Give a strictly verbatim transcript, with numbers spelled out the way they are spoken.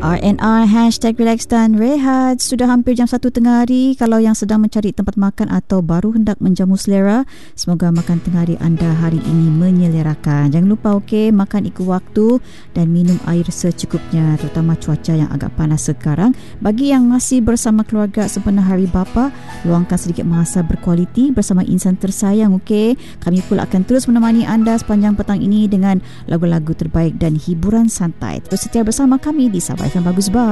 R and R, hashtag relax dan rehat. Sudah hampir jam satu tengah hari. Kalau yang sedang mencari tempat makan atau baru hendak menjamu selera, semoga makan tengah hari anda hari ini menyelerakan. Jangan lupa okey, makan ikut waktu dan minum air secukupnya, terutama cuaca yang agak panas sekarang. Bagi yang masih bersama keluarga sempena Hari Bapa, luangkan sedikit masa berkualiti bersama insan tersayang. Okey, kami pula akan terus menemani anda sepanjang petang ini dengan lagu-lagu terbaik dan hiburan santai. Terus setia bersama kami di Sabah F M Bagus Bah.